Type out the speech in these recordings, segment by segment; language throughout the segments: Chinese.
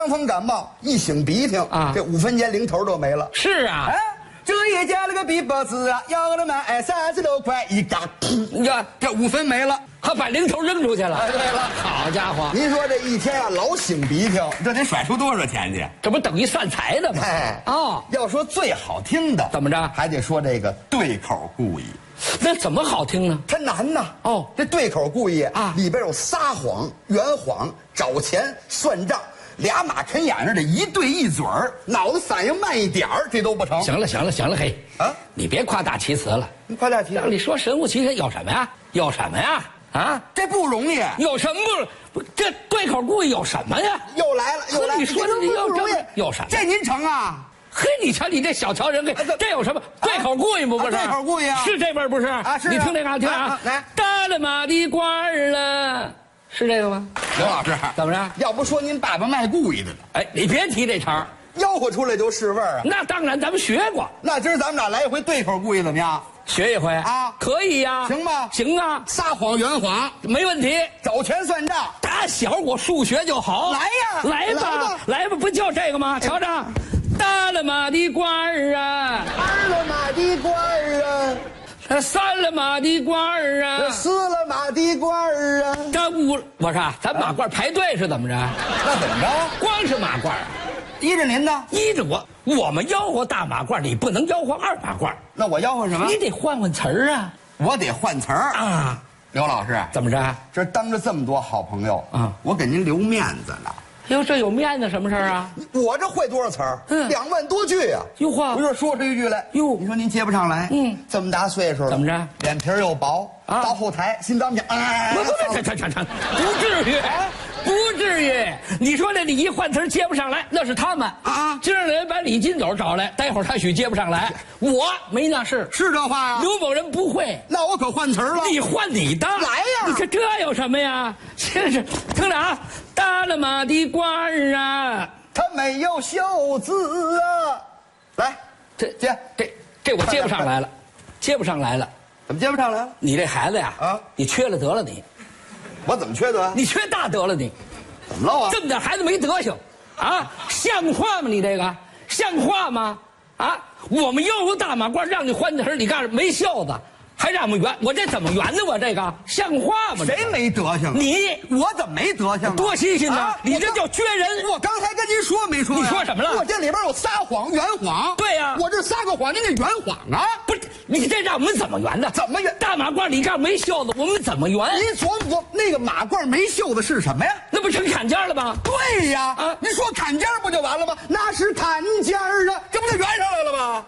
伤风感冒，一擤鼻涕啊， 这5分钱零头都没了。 是啊， 哎，这也加了个比包子啊，要了买36块一嘎， 你看这5分没了。 还把零头扔出去了。 哎，对了， 好家伙， 您说这一天啊，老擤鼻涕，这得甩出多少钱去？ 这不等于散财的吗？ 哎， 哦， 要说最好听的， 怎么着？ 还得说这个对口故意。 那怎么好听呢？ 它难呐！ 哦， 这对口故意啊里边有撒谎、圆谎、找钱、算账，俩马啃眼似的，一对一嘴儿，脑子反应慢一点儿，这都不成。 行了行了行了，嘿， 啊， 你别夸大其词了。 你快点提， 让你说神乎其神有什么呀？有什么呀？啊， 这不容易。 有什么不？这对口故意有什么呀？ 又来了，又来了！ 你说的这不容易， 有什么？ 这您成啊？ 嘿，你瞧你这小瞧人，这有什么？对口故意不是？ 对口故意啊， 是这味儿不是？ 啊，是。 你听这个，听啊， 来， 大了马的官儿了，是这个吗？ 刘老师， 怎么着？ 要不说您爸爸卖故意的呢？ 哎，你别提这茬儿， 吆喝出来就是味儿啊。 那当然，咱们学过。 那今儿咱们俩来一回对口故意怎么样？ 学一回啊， 可以呀， 行吧？ 行啊， 撒谎圆谎没问题。 找钱算账， 打小我数学就好。 来呀， 来吧，来吧，不就这个吗？瞧着，大了马的官儿啊， 二了马的官儿啊， 三了马的官儿啊， 4了马的官儿啊。 这5，我说咱马褂排队是怎么着？ 那怎么着？ 光是马褂， 依着您呢？ 依着我们吆喝大马褂，你不能吆喝二马褂， 那我吆喝什么？ 你得换换词儿啊！ 我得换词儿啊！ 刘老师， 怎么着？ 这当着这么多好朋友啊， 我给您留面子呢。 哟，这有面子什么事儿啊？ 我这会多少词儿？2万多句啊！ 哟嚯！ 我就说出一句来。 哟， 你说您接不上来？这么大岁数了， 怎么着？ 脸皮又薄啊，到后台心脏病。哎， 不至于。不至于，你说这礼仪换词接不上来，那是他们啊。今儿人把李金斗找来，待会儿他许接不上来，我没那事。 是这话呀？ 刘某人不会， 那我可换词儿了。 你换你的， 来呀！ 你看这有什么呀？真是，听着啊，大了马的官儿啊， 他没有袖子啊。来， 这我接不上来了，接不上来了。 怎么接不上来了？ 你这孩子呀，啊，你缺了德了你。 我怎么缺德？ 你缺大德了你， 怎么了啊？ 这么点孩子没德行，啊，像话吗？你这个像话吗？啊，我们吆喝大马褂让你换词，你告诉没袖子，还让我们圆，我这怎么圆的？我这个像话吗？ 谁没德行？ 你， 我怎么没德行？ 多新鲜呐！ 啊， 你这叫撅人。 我刚才跟您说没说？ 你说什么了？ 我这里边有撒谎、圆谎。 对呀， 我这撒个谎，您得圆谎啊！ 不是，你这让我们怎么圆的？ 怎么圆？ 大马褂你告诉没袖子，我们怎么圆？ 您琢磨那个马褂没袖子是什么呀？ 那不成坎肩了吗？ 对呀， 啊， 您说坎肩不就完了吗？那是坎肩啊，这不就圆上来了吗？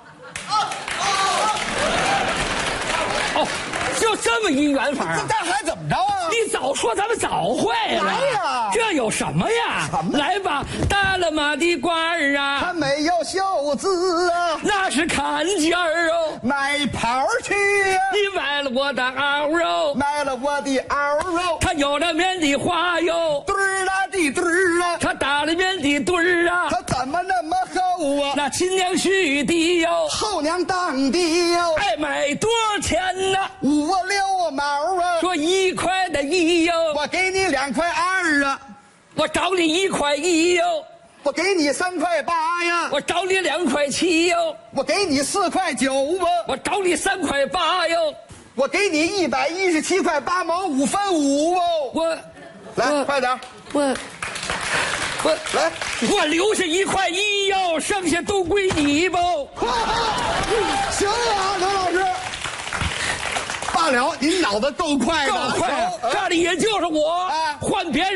哦，就这么一圆法啊？ 那还怎么着啊？ 你早说，咱们早会了。 来呀， 这有什么呀？ 什么？ 来吧，大了马的褂儿啊， 他没有袖子啊， 那是坎肩儿哦。 买袍去呀， 你买了我的袄肉， 买了我的袄肉， 它有了面的花哟， 墩儿啊的墩儿啊， 它打了面的墩儿啊， 它怎么那么厚啊？ 那亲娘婿的哟， 后娘当的哟， 哎，买多少钱呢 ？5啊6啊毛啊， 说1块的1哟， 我给你2块2啊， 我找你1块1哟， 我给你3块8呀， 我找你2块7哟， 我给你4块9啊， 我找你3块8哟， 我给你117块8毛5分5哦。来，快点， 我来， 我留下1块1哟，剩下都归你吧。 行啊，刘老师。罢了，您脑子够快的， 够快啊！这里也就是我换别人。